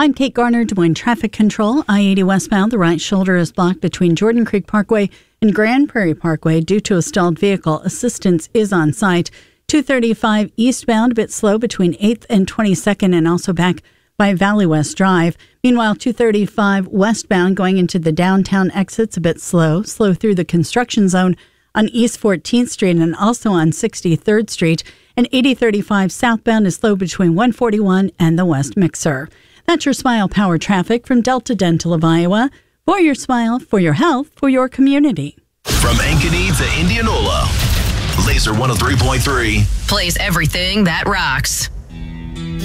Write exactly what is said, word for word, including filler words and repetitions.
I'm Kate Garner, Des Moines Traffic Control. I eighty westbound, the right shoulder is blocked between Jordan Creek Parkway and Grand Prairie Parkway due to a stalled vehicle. Assistance is on site. two thirty-five eastbound, a bit slow between eighth and twenty-second and also back by Valley West Drive. Meanwhile, two thirty-five westbound going into the downtown exits a bit slow. Slow through the construction zone on East fourteenth Street and also on sixty-third Street. And eighty thirty-five southbound is slow between one forty-one and the West Mixer. That's your Smile Power traffic from Delta Dental of Iowa. For your smile, for your health, for your community. From Ankeny to Indianola, Laser one oh three point three plays everything that rocks.